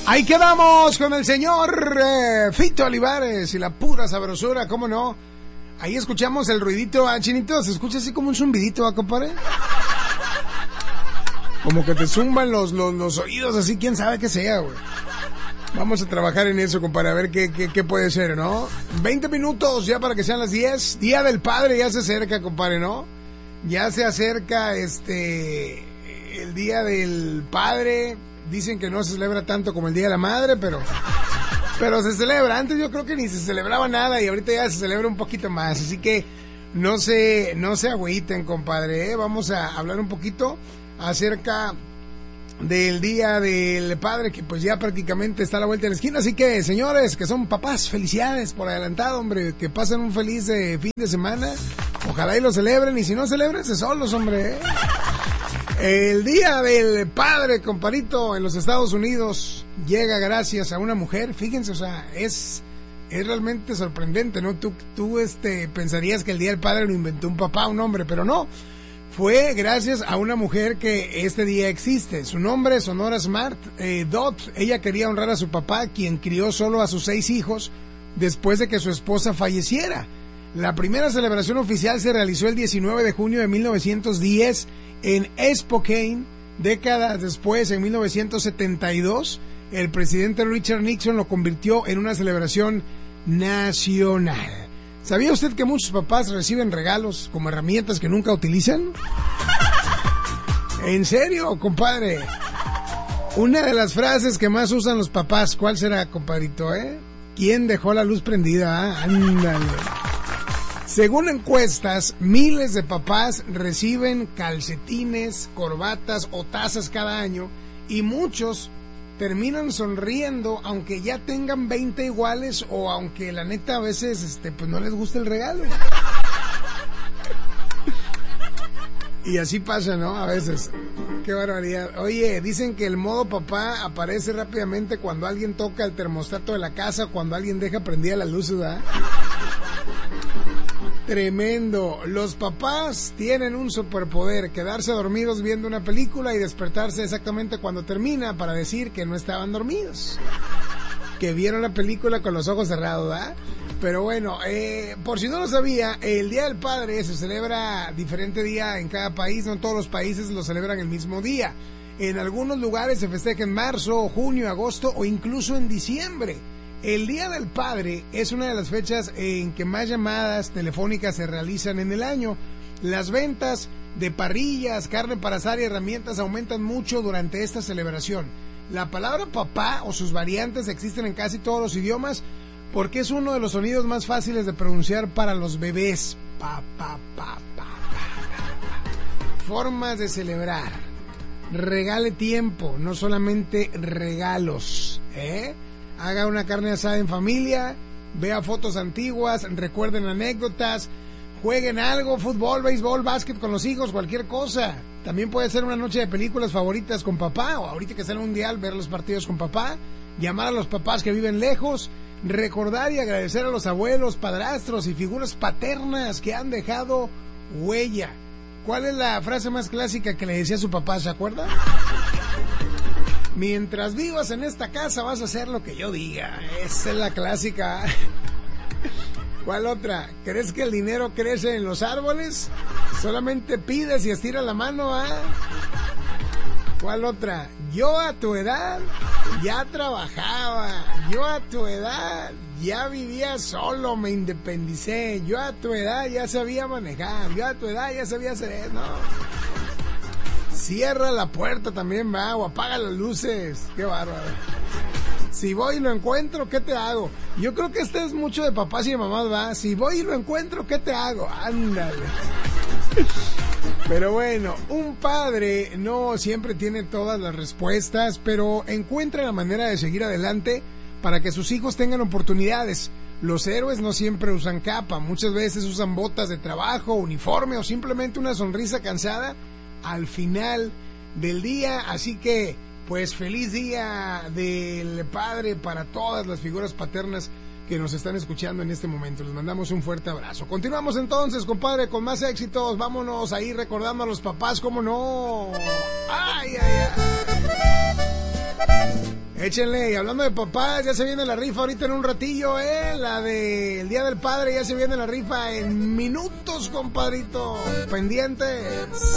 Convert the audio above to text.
Ahí quedamos con el señor Fito Olivares y la pura sabrosura, ¿cómo no? Ahí escuchamos el ruidito, Chinito, se escucha así como un zumbidito, compadre. Como que te zumban los oídos, así, quién sabe qué sea, güey. Vamos a trabajar en eso, compadre, a ver qué puede ser, ¿no? 20 minutos ya para que sean las 10. Día del Padre ya se acerca, compadre, ¿no? Ya se acerca, el Día del Padre. Dicen que no se celebra tanto como el Día de la Madre, pero se celebra. Antes yo creo que ni se celebraba nada y ahorita ya se celebra un poquito más. Así que no se agüiten, compadre, ¿eh? Vamos a hablar un poquito acerca del Día del Padre, que pues ya prácticamente está a la vuelta de la esquina. Así que, señores que son papás, felicidades por adelantado, hombre, que pasen un feliz fin de semana. Ojalá y lo celebren, y si no, celébrense solos, hombre, ¿eh? El Día del Padre, compadrito, en los Estados Unidos llega gracias a una mujer. Fíjense, o sea, es realmente sorprendente, ¿no? Tú pensarías que el Día del Padre lo inventó un papá, un hombre, pero no. Fue gracias a una mujer que este día existe. Su nombre es Honora Smart Dodd. Ella quería honrar a su papá, quien crió solo a sus 6 hijos después de que su esposa falleciera. La primera celebración oficial se realizó el 19 de junio de 1910 en Spokane. Décadas después, en 1972, el presidente Richard Nixon lo convirtió en una celebración nacional. ¿Sabía usted que muchos papás reciben regalos como herramientas que nunca utilizan? ¿En serio, compadre? Una de las frases que más usan los papás, ¿cuál será, compadrito, ¿Quién dejó la luz prendida? Ándale. Según encuestas, miles de papás reciben calcetines, corbatas o tazas cada año, y muchos terminan sonriendo aunque ya tengan 20 iguales, o aunque la neta a veces pues no les gusta el regalo. Y así pasa, ¿no? A veces. Qué barbaridad. Oye, dicen que el modo papá aparece rápidamente cuando alguien toca el termostato de la casa, cuando alguien deja prendida la luz, ¿verdad? Tremendo. Los papás tienen un superpoder: quedarse dormidos viendo una película y despertarse exactamente cuando termina para decir que no estaban dormidos, que vieron la película con los ojos cerrados, ¿verdad? Pero bueno, por si no lo sabía, el Día del Padre se celebra diferente día en cada país. No todos los países lo celebran el mismo día. En algunos lugares se festeja en marzo, junio, agosto o incluso en diciembre. El Día del Padre es una de las fechas en que más llamadas telefónicas se realizan en el año. Las ventas de parrillas, carne para asar y herramientas aumentan mucho durante esta celebración. La palabra papá o sus variantes existen en casi todos los idiomas porque es uno de los sonidos más fáciles de pronunciar para los bebés. Formas de celebrar. Regale tiempo, no solamente regalos, Haga una carne asada en familia, vea fotos antiguas, recuerden anécdotas, jueguen algo, fútbol, béisbol, básquet con los hijos, cualquier cosa. También puede ser una noche de películas favoritas con papá, o ahorita que está el mundial, ver los partidos con papá, llamar a los papás que viven lejos, recordar y agradecer a los abuelos, padrastros y figuras paternas que han dejado huella. ¿Cuál es la frase más clásica que le decía a su papá, se acuerda? Mientras vivas en esta casa vas a hacer lo que yo diga. Esa es la clásica. ¿Cuál otra? ¿Crees que el dinero crece en los árboles? Solamente pides y estiras la mano, ¿Cuál otra? Yo a tu edad ya trabajaba. Yo a tu edad ya vivía solo, me independicé. Yo a tu edad ya sabía manejar. Yo a tu edad ya sabía hacer, ¿no? Cierra la puerta también, va, o apaga las luces. Qué bárbaro. Si voy y lo encuentro, ¿qué te hago? Yo creo que este es mucho de papás y de mamás, va. Si voy y lo encuentro, ¿qué te hago? Ándale. Pero bueno, un padre no siempre tiene todas las respuestas, pero encuentra la manera de seguir adelante para que sus hijos tengan oportunidades. Los héroes no siempre usan capa, muchas veces usan botas de trabajo, uniforme o simplemente una sonrisa cansada al final del día. Así que, pues, feliz Día del Padre para todas las figuras paternas que nos están escuchando en este momento. Les mandamos un fuerte abrazo. Continuamos entonces, compadre, con más éxitos. Vámonos ahí recordando a los papás, ¿cómo no? ¡Ay, ay, ay! Échenle, y hablando de papás, ya se viene la rifa ahorita en un ratillo, la del Día del Padre, ya se viene la rifa en minutos, compadrito. Pendientes.